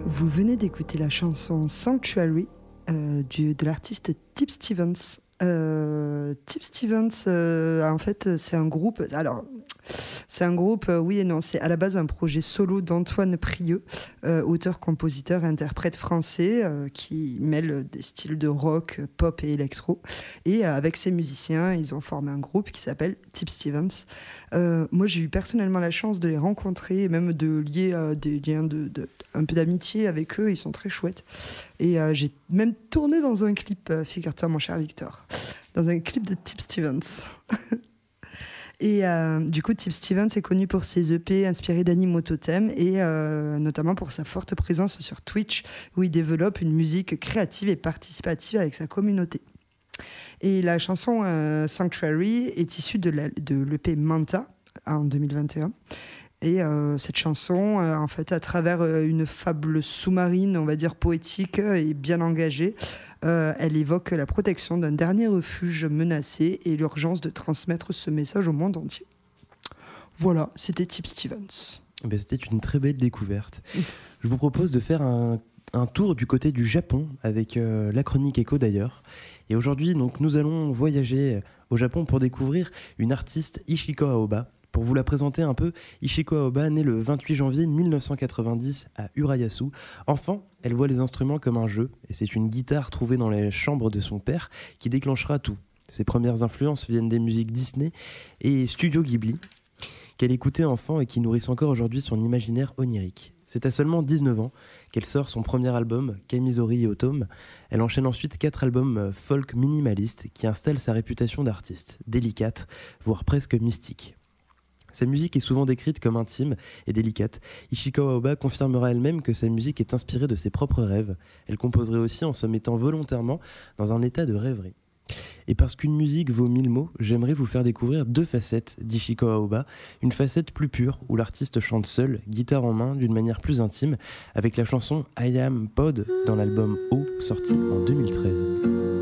Vous venez d'écouter la chanson Sanctuary de l'artiste Tip Stevens. Tip Stevens, en fait, c'est un groupe. Alors, c'est un groupe, oui et non. C'est à la base un projet solo d'Antoine Prieux, auteur, compositeur et interprète français qui mêle des styles de rock, pop et électro. Et avec ses musiciens, ils ont formé un groupe qui s'appelle Tip Stevens. Moi, j'ai eu personnellement la chance de les rencontrer et même de lier des liens un peu d'amitié avec eux. Ils sont très chouettes. Et j'ai même tourné dans un clip, figure-toi, mon cher Victor, dans un clip de Tip Stevens. Et du coup, Tip Stevens est connu pour ses EP inspirés d'animaux totems et notamment pour sa forte présence sur Twitch, où il développe une musique créative et participative avec sa communauté. Et la chanson Sanctuary est issue de l'EP Manta en 2021. Et cette chanson, en fait, à travers une fable sous-marine, on va dire poétique et bien engagée, elle évoque la protection d'un dernier refuge menacé et l'urgence de transmettre ce message au monde entier. Voilà, c'était Tip Stevens. Ben, c'était une très belle découverte. Je vous propose de faire un tour du côté du Japon avec la chronique écho d'ailleurs. Et aujourd'hui, donc, nous allons voyager au Japon pour découvrir une artiste, Ichiko Aoba. Pour vous la présenter un peu, Ichiko Aoba naît le 28 janvier 1990 à Urayasu. Enfant, elle voit les instruments comme un jeu, et c'est une guitare trouvée dans les chambres de son père qui déclenchera tout. Ses premières influences viennent des musiques Disney et Studio Ghibli, qu'elle écoutait enfant et qui nourrissent encore aujourd'hui son imaginaire onirique. C'est à seulement 19 ans qu'elle sort son premier album, Kamisori Autumn. Elle enchaîne ensuite 4 albums folk minimalistes qui installent sa réputation d'artiste, délicate, voire presque mystique. Sa musique est souvent décrite comme intime et délicate. Ichiko Aoba confirmera elle-même que sa musique est inspirée de ses propres rêves. Elle composerait aussi en se mettant volontairement dans un état de rêverie. Et parce qu'une musique vaut 1000 mots, j'aimerais vous faire découvrir 2 facettes d'Ichiko Aoba. Une facette plus pure, où l'artiste chante seul, guitare en main, d'une manière plus intime, avec la chanson I Am Pod dans l'album O, sorti en 2013.